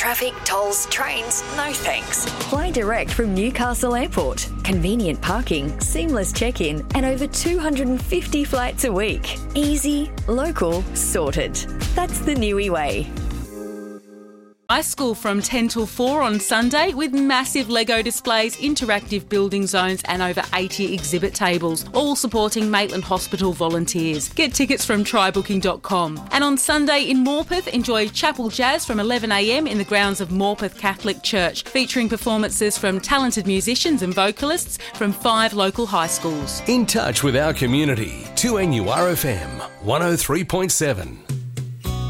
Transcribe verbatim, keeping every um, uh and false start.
traffic, tolls, trains, no thanks. Fly direct from Newcastle Airport. Convenient parking, seamless check-in, and over two hundred fifty flights a week. Easy, local, sorted. That's the Niue way. High school from ten till four on Sunday with massive Lego displays, interactive building zones and over eighty exhibit tables, all supporting Maitland Hospital volunteers. Get tickets from try booking dot com. And on Sunday in Morpeth, enjoy Chapel Jazz from eleven a m in the grounds of Morpeth Catholic Church, featuring performances from talented musicians and vocalists from five local high schools. In touch with our community, two N U R F M, one oh three point seven.